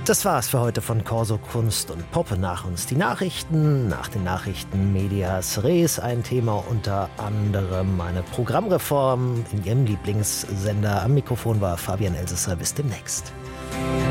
Das war's für heute von Corso Kunst und Pop. Nach uns die Nachrichten, nach den Nachrichten Medias Res, ein Thema unter anderem eine Programmreform in Ihrem Lieblingssender. Am Mikrofon war Fabian Elsesser. Bis demnächst.